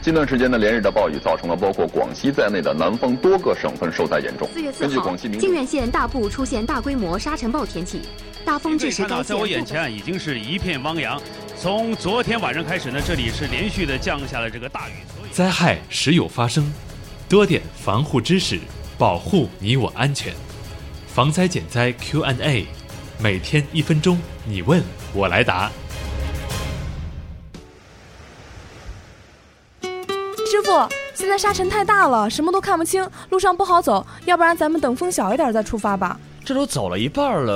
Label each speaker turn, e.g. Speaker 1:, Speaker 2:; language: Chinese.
Speaker 1: 近段时间的连日的暴雨造成了包括广西在内的南方多个省份受灾严重。
Speaker 2: 4月4号，靖远县大部出现大规模沙尘暴天气，大风致使该县。
Speaker 3: 在我眼前已经是一片汪洋。从昨天晚上开始呢，这里是连续的降下了这个大雨。
Speaker 4: 灾害时有发生，多点防护知识，保护你我安全。防灾减灾 Q&A， 每天1分钟，你问我来答。
Speaker 5: 师傅，现在沙尘太大了，什么都看不清，路上不好走，要不然咱们等风小一点再出发吧。
Speaker 6: 这都走了一半了。